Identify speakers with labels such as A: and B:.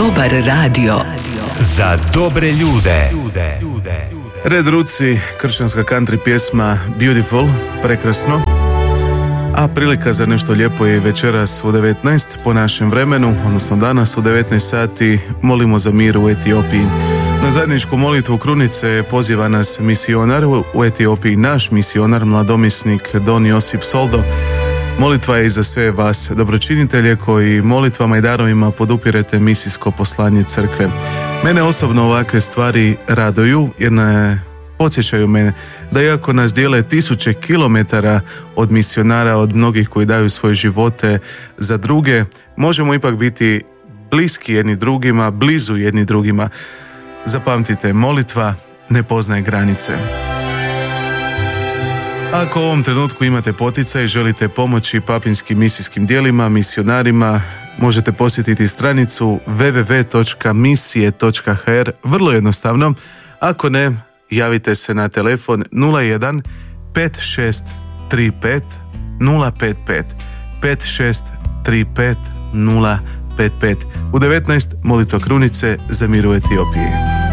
A: Dobar radio.
B: Za dobre ljude.
C: Red Ruci, kršćanska country pjesma Beautiful, prekrasno. A prilika za nešto lijepo je večeras u 19 po našem vremenu, odnosno danas u 19 sati molimo za mir u Etiopiji. Na zajedničku molitvu krunice poziva nas misionar u Etiopiji, naš misionar, mladomisnik Don Josip Soldo. Molitva je i za sve vas dobročinitelje koji molitvama i darovima podupirete misijsko poslanje crkve. Mene osobno ovakve stvari raduju jer podsjećaju me da iako nas dijele 1000 kilometara od misionara, od mnogih koji daju svoje živote za druge, možemo ipak biti bliski jedni drugima, blizu jedni drugima. Zapamtite, molitva ne poznaje granice. Ako u ovom trenutku imate poticaj i želite pomoći papinskim misijskim djelima, misionarima, možete posjetiti stranicu www.misije.hr, vrlo jednostavno. Ako ne, javite se na telefon 01 5635 055 5635 055. U 19 molitva krunice za mir u Etiopiji.